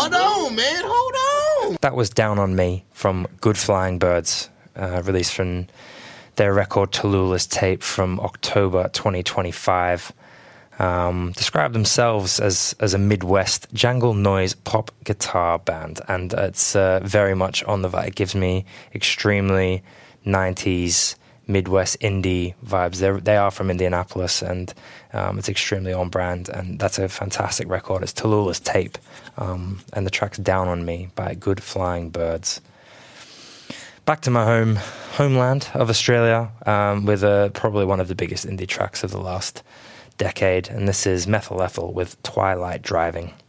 Hold on, man. Hold on. That was Down on Me from Good Flying Birds, released from their record Tallulah's Tape from October 2025. Describe themselves as a Midwest jangle noise pop guitar band, and it's very much on the vibe. It gives me extremely 90s Midwest indie vibes. They are from Indianapolis, and it's extremely on brand, and that's a fantastic record. It's Tallulah's Tape, and the track's Down on Me by Good Flying Birds. Back to my homeland of Australia, with probably one of the biggest indie tracks of the last decade, and this is Methyl Ethel with Twilight Driving.